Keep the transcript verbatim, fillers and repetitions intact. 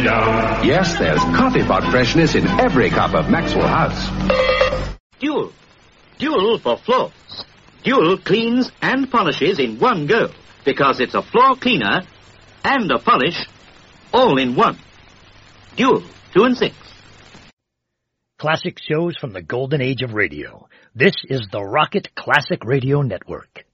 Yes, there's coffee pot freshness in every cup of Maxwell House. Dual. Dual for floors. Dual cleans and polishes in one go because it's a floor cleaner and a polish all in one. Dual, two and six. Classic shows from the golden age of radio. This is the Rocket Classic Radio Network.